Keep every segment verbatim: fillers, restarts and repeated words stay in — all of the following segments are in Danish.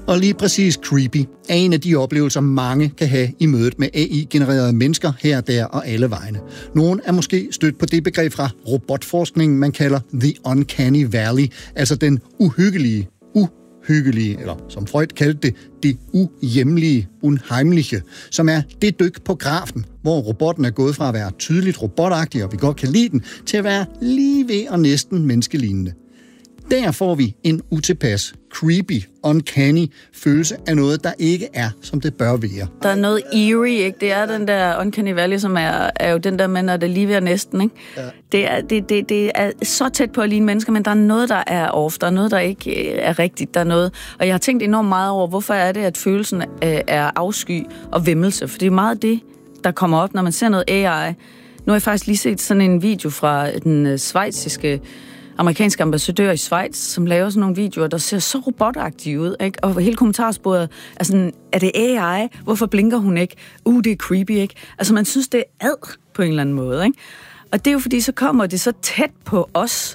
Og lige præcis creepy er en af de oplevelser, mange kan have i mødet med A I-genererede mennesker her, der og alle vegne. Nogle er måske stødt på det begreb fra robotforskningen, man kalder The Uncanny Valley, altså den uhyggelige, uhyggelige, eller som Freud kaldte det, det uhjemlige, unheimliche, som er det dyk på grafen, hvor robotten er gået fra at være tydeligt robotagtig, og vi godt kan lide den, til at være lige ved og næsten menneskelignende. Der får vi en utilpas, creepy, uncanny følelse af noget, der ikke er, som det bør være. Der er noget eerie, ikke? Det er den der uncanny valley, som er, er jo den der med, når det er lige ved at næsten, ikke? Ja. Det, er, det, det, det er så tæt på at ligne mennesker, men der er noget, der er off. Der er noget, der ikke er rigtigt. Der er noget. Og jeg har tænkt enormt meget over, hvorfor er det, at følelsen er afsky og væmmelse? For det er meget det, der kommer op, når man ser noget A I. Nu har jeg faktisk lige set sådan en video fra den schweiziske amerikanske ambassadør i Schweiz, som laver sådan nogle videoer, der ser så robotagtige ud, ikke? Og hele kommentarsporet er sådan, er det A I? Hvorfor blinker hun ikke? Uh, det er creepy, ikke? Altså, man synes, det er ad på en eller anden måde, ikke? Og det er jo fordi, så kommer det så tæt på os,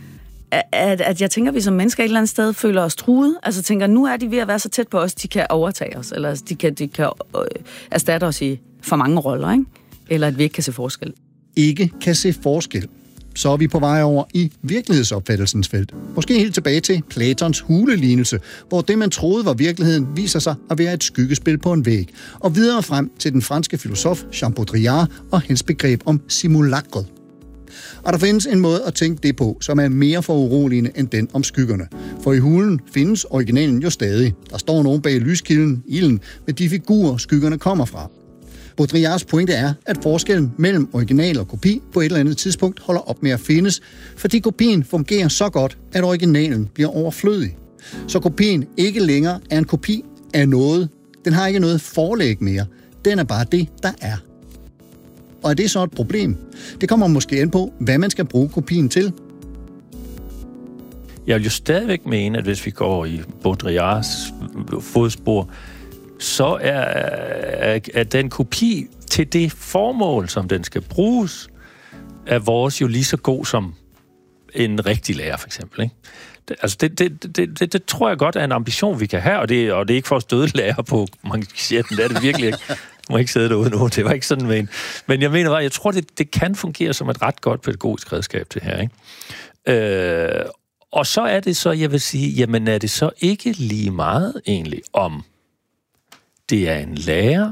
at, at jeg tænker, at vi som mennesker et eller andet sted føler os truet. Altså tænker, nu er de ved at være så tæt på os, de kan overtage os, eller de kan, de kan øh, erstatte os i for mange roller, ikke? Eller at vi ikke kan se forskel. Ikke kan se forskel. Så er vi på vej over i virkelighedsopfattelsens felt. Måske helt tilbage til Platons hulelignelse, hvor det, man troede var virkeligheden, viser sig at være et skyggespil på en væg. Og videre frem til den franske filosof Jean Baudrillard og hans begreb om simulakret. Og der findes en måde at tænke det på, som er mere foruroligende end den om skyggerne. For i hulen findes originalen jo stadig. Der står nogen bag lyskilden, ilden, med de figurer, skyggerne kommer fra. Baudrillards pointe er, at forskellen mellem original og kopi på et eller andet tidspunkt holder op med at findes, fordi kopien fungerer så godt, at originalen bliver overflødig. Så kopien ikke længere er en kopi af noget. Den har ikke noget forlæg mere. Den er bare det, der er. Og er det så et problem? Det kommer måske an på, hvad man skal bruge kopien til. Jeg vil jo stadigvæk mene, at hvis vi går i Baudrillards fodspor, så er, er, er den kopi til det formål, som den skal bruges, er vores jo lige så god som en rigtig lærer, for eksempel. Ikke? Det, altså, det, det, det, det, det tror jeg godt er en ambition, vi kan have, og det, og det er ikke for at støde lærer på manchetten, det er det virkelig ikke. Jeg må ikke sidde derude nu, det var ikke sådan men. Men jeg mener bare, jeg tror, det, det kan fungere som et ret godt pædagogisk redskab, det her. Ikke? Øh, og så er det så, jeg vil sige, jamen er det så ikke lige meget egentlig om det er en lærer,